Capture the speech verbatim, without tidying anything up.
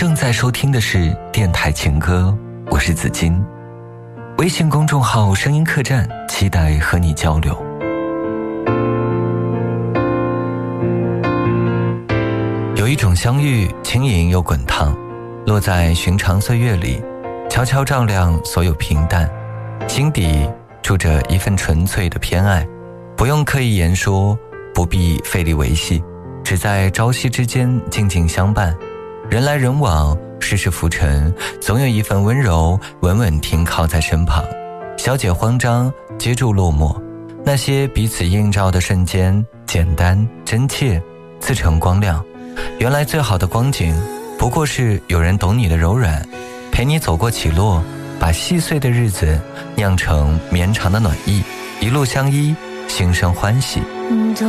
正在收听的是电台情歌，我是子金。微信公众号声音客栈，期待和你交流。有一种相遇，轻盈又滚烫，落在寻常岁月里，悄悄照亮所有平淡，心底住着一份纯粹的偏爱，不用刻意言说，不必费力维系，只在朝夕之间静静相伴。人来人往，世事浮沉，总有一份温柔稳稳停靠在身旁，消解慌张，接住落寞。那些彼此映照的瞬间，简单真切，自成光亮。原来最好的光景，不过是有人懂你的柔软，陪你走过起落，把细碎的日子酿成绵长的暖意，一路相依，心生欢喜。 多